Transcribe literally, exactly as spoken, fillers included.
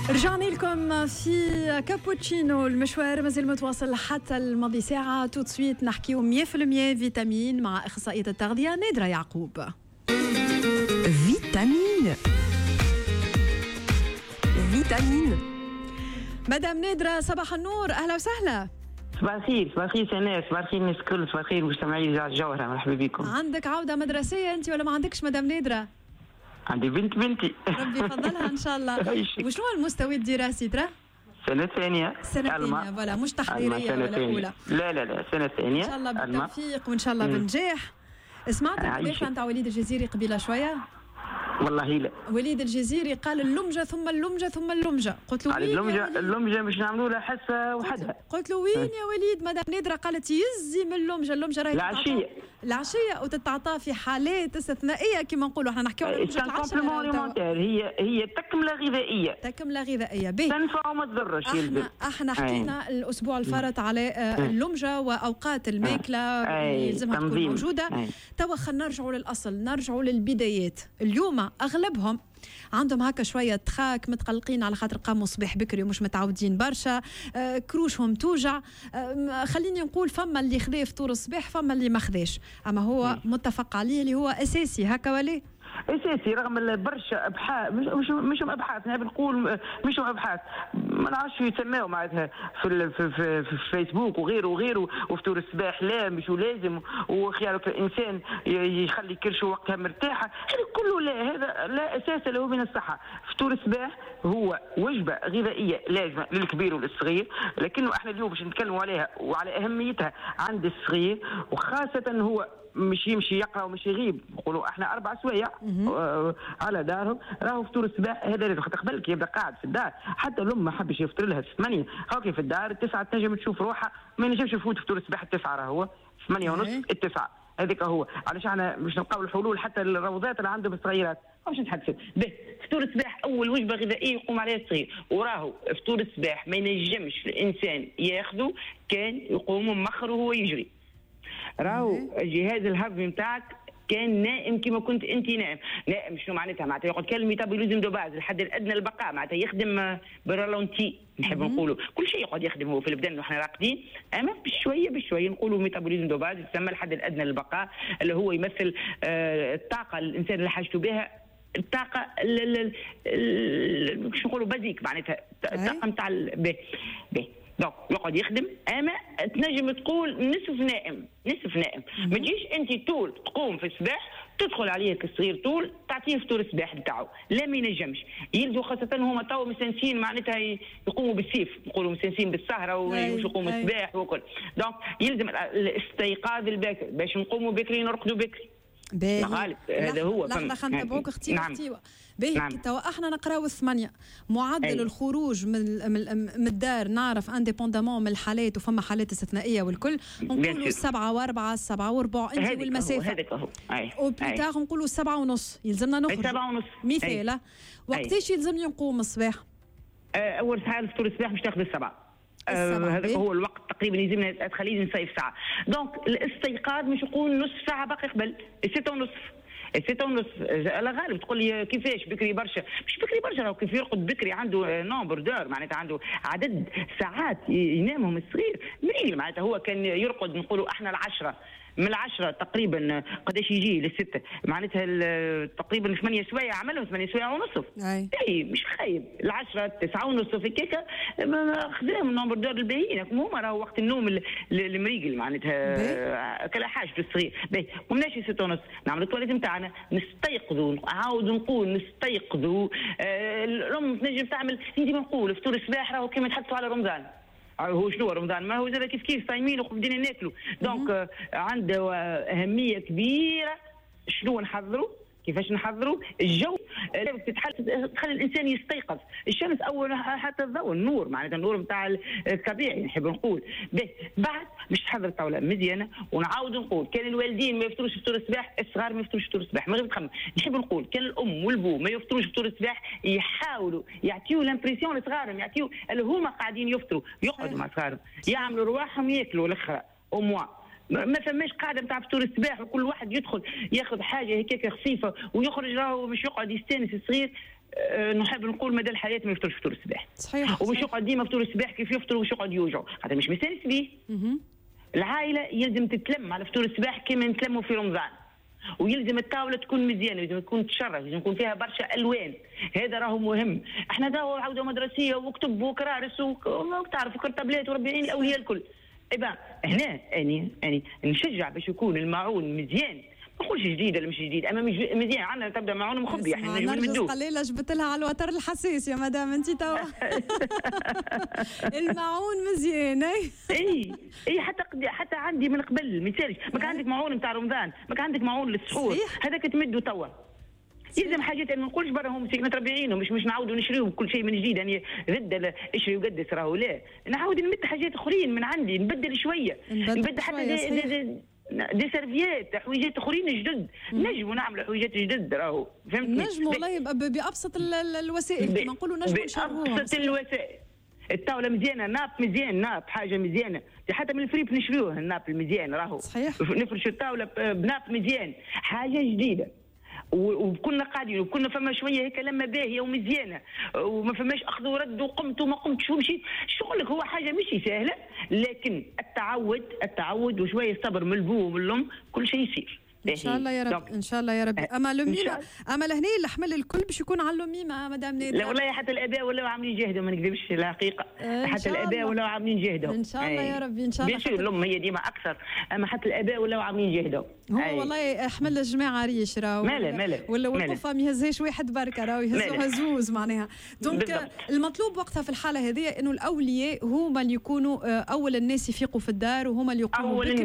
رجعنا لكم في كابوتشينو، المشوار مازال متواصل حتى الماضي ساعة. تو تسويت نحكيو مية بالمية فيتامين مع أخصائية التغذية نادرة يعقوب. فيتامين فيتامين مدام نادرة، صباح النور، أهلا وسهلا. صباح الخير، صباح الخير سناء، صباح الخير الناس الكل، صباح الخير مجتمعي إذاعة الجوهرة، مرحبا بكم. عندك عودة مدرسية أنت ولا ما عندكش مدام نادرة؟ عندي بنت بنتي ربي يفضلها إن شاء الله. وشنو المستوى الدراسي ترى؟ سنة ثانية. سنة ثانية فوالا، مش تحضيرية ولا أولى. لا لا لا سنة ثانية. إن شاء الله بالتوفيق وإن شاء الله بالنجاح. سمعت الحديث نتاع وليد الجزيري قبيله شوية؟ والله لا. وليد الجزيري قال اللمجة ثم اللمجة ثم اللمجة. قلت له وين اللمجة اللمجة مش نعملوا لها حصة وحدها. قلت له وين يا وليد؟ مدام نادرة قالت يزي من اللمجة، اللمجة راهي العشية العشية وتتعاطى في حالات استثنائية كما نقولوا احنا نحكيو على لمجة العشية. هي هي تكملة غذائية. تكملة غذائية به. تنفع وما تضرش. احنا احنا حكينا الأسبوع الفارط على اللمجة وأوقات الماكلة اللي يلزمها تكون موجودة. توا خلينا نرجعوا للأصل، نرجعوا للبدايات. اليوم أغلبهم عندهم هكا شوية تخاك، متقلقين على خاطر قاموا صباح بكري ومش متعودين برشا، آه كروشهم توجع. آه خليني نقول فما اللي خذا فطور الصباح، فما اللي ما خذاش، أما هو متفق عليه اللي هو أساسي هكا ولا؟ اساسي رغم برشا ابحاث، مش مش مش ابحاث، نحب نقول مش ابحاث، ما نعرفش يسماو معناتها في في في, في الفيسبوك وغيره وغيره. وفطور الصباح لا مش لازم، وخيارك الانسان يخلي كرشه وقتها مرتاحه، هذا كله لا، هذا لا اساس له من الصحه. فطور الصباح هو وجبه غذائيه لازمه للكبير والصغير، لكنه احنا اليوم باش نتكلموا عليها وعلى اهميتها عند الصغير، وخاصه هو مش يمشي يقرا ومش يغيب. نقولوا احنا اربع سوايع آه على دارهم، راهو فطور الصباح هذا لازم. قبل كي يبدا قاعد في الدار، حتى الام ما حبش يفطر لها ثمانية، هاكي في الدار التسعة تنجم تشوف روحها ما ينجمش يفوت فطور الصباح التسعة، راهو ثمانية ونص التسعة، هذاك هو. علاش احنا مش نلقاو الحلول حتى الروضات اللي عندهم الصغيرات مش نتحدثوا به. فطور الصباح اول وجبه غذائيه يقوم عليها الصغير، وراهو فطور الصباح ما ينجمش الانسان ياخذه كان يقوم مخره وهو يجري. راهو الجهاز الهضمي نتاعك كان نائم كما كنت انت نائم. نائم شنو معناتها؟ معناتها يقعد كان الميتابوليزم دو باز، الحد الادنى للبقاء، معناتها يخدم برالونتي نحب نقولوا، كل شيء يقعد يخدم هو في البدن واحنا راقدين، اما بشويه بشويه نقولوا ميتابوليزم دو باز يسمى الحد الادنى للبقاء، اللي هو يمثل آه الطاقه الانسان اللي حاجته بها، الطاقه شنو نقولوا بازيك، معناتها الطاقه نتاع به به دونك يقعد يخدم، اما تنجم تقول نصف نائم، نصف نائم. ما تجيش انت طول تقوم في الصباح تدخل عليه الصغير طول تعطيه فطور الصباح نتاعو، لا ما ينجمش. يلزوا خاصه هما تو مستانسين معناتها يقوموا بالسيف، نقولوا مستانسين بالسهره ومش يقوموا الصباح وكل. دونك يلزم الاستيقاظ الباكر باش نقوموا بكري نرقدوا بكري. غالب هذا هو. لحظه خلينا نتابعوك اختي نعم. اختي باهي. نعم. توا احنا نقراو الثمانيه معدل أي. الخروج من من الدار نعرف انديبوندامون من الحالات، وفما حالات استثنائيه والكل نقولوا السبعه واربعه السبعه وربع انت والمسافه هذاك هو. اي وبليتاغ نقولوا السبعه ونص يلزمنا نخرج السبعه ونص مثال. وقتاش يلزمني نقوم الصباح؟ اول ساعه الفطور الصباح باش تاخذ السبعه، هذا هو الوقت تقريبا يلزمنا تخليه نصيف ساعه. دونك الاستيقاظ مش يكون نص ساعه باقي قبل ستة ونص، ستة ونص. على غالب تقول لي كيفاش بكري برشا؟ مش بكري برشا، راهو كيف يرقد بكري عنده نومبر دور، معناتها عنده عدد ساعات ينامهم الصغير مليل. معناتها هو كان يرقد نقولوا احنا العشرة، من العشرة تقريبا قداش يجي للستة، معناتها تقريبا ثمانية سوايع عملهم ثمانية سوايع ونصف. اي اي مش خايب. العشرة تسعة ونصف هكاك خذاهم النومبر دور الباهيين، هما راهو وقت النوم المريقل معناتها كلا حاجة في الصغير. باهي قمناش ستة ونص نعملوا التواليت نتاعنا، نستيقظوا، نعاودوا نقول نستيقظوا. آه الام تنجم تعمل، ديما نقول فطور الصباح راهو كيما يتحدثوا على رمضان. هو شنو رمضان؟ ما هو زاد كيف كيف صايمين وبدينا ناكلوا. دونك آه عنده اهميه كبيره. شنو نحضروا؟ كيفاش نحضروا؟ الجو تخلي الانسان يستيقظ. الشمس اول حتى الضوء النور، معناتها النور نتاع الطبيعي نحب نقول. بعد باش تحضر الطاوله مزيانه، ونعاود نقول كان الوالدين ما يفطروش فطور الصباح، الصغار ما يفطروش فطور الصباح، من غير تخمم. نحب نقول كان الام والبو ما يفطروش فطور الصباح، يحاولوا يعطيو لامبريسيون لصغارهم، يعطيو اللي هما قاعدين يفطروا، يقعدوا مع صغارهم يعملوا رواحهم ياكلوا الاخرى او موا. ما فماش قاعده نتاع فطور الصباح وكل واحد يدخل ياخذ حاجه هكاك خفيفه ويخرج، راهو مش يقعد يستانس الصغير. نحب نقول مدى الحياه ما يفطرش فطور الصباح. صحيح. ومش يقعد ديما فطور الصباح كيف يفطر وش يقعد يوجع، هذا مش مستانس بيه. العائله يلزم تتلم على فطور الصباح كما نتلموا في رمضان، ويلزم الطاوله تكون مزيانه، يلزم تكون تشرف، يلزم يكون فيها برشا الوان، هذا راهو مهم. احنا داو عوده مدرسيه وكتب وكرارس وتعرف وكرطبلات وربي يعين الاولياء الكل. ايبا هنا اني اني نشجع باش يكون الماعون مزيان، ما نقولش جديد ولا مش جديد، اما مش مزيان. عندنا تبدا معون مخبي، احنا نجم نرجس قليله جبت لها على الوتر الحساس يا مدام انت توا. المعون مزيان. اي اي اي حتى حتى عندي من قبل ما يسالش، ما كان عندك معون نتاع رمضان، ما كان عندك معون للسحور، هذاك تمدوا توا. يلزم حاجات ما نقولش براهم مسكنة ربي يعينهم، مش مش نعاودوا نشريو كل شيء من جديد، يعني ضد اشري وقدس راهو لا، نعاود نمد حاجات اخرين من عندي، نبدل شويه، نبدل حتى دي, دي, دي, دي سيرفيات حويجات اخرين جدد، نجموا نعملوا حويجات جدد راهو فهمتني؟ نجموا والله بابسط الوسائل كما نقولوا، نجموا نشروها بابسط الوسائل. الطاوله مزيانه، ناب مزيان، ناب حاجه مزيانه، حتى من الفريب نشريوه الناب المزيان راهو. صحيح. نفرشوا الطاوله بناب مزيان، حاجه جديده. وكنا قاعدين وكنا فما شويه هيك لما باهيه ومزيانه، وما فماش اخذ ورد وقمت وما قمتش ومشيت. شغلك هو حاجه مش سهله، لكن التعود التعود وشويه الصبر من البو ومن الام كل شيء يصير. ان شاء الله يا رب، ان شاء الله يا رب. اما لميمه، اما لهني الحمل الكل باش يكون على لميمه مدام ناديه. لا والله حتى الاباء ولاو عاملين يجهدوا، ما نكذبش الحقيقه، حتى الاباء ولاو عاملين يجهدوا ان شاء الله يا ربي. ان شاء الله بيان الام هي ديما اكثر، اما حتى الاباء ولاو عاملين يجهدوا. هو والله حمل الجماعه ريش راهو ماله ماله ولا والقفه ما يهزهاش واحد بركه راهو يهزوها زوز معناها. دونك المطلوب وقتها في الحاله هذه انه الاولياء هما اللي يكونوا اول الناس يفيقوا في الدار، وهما اللي يقوموا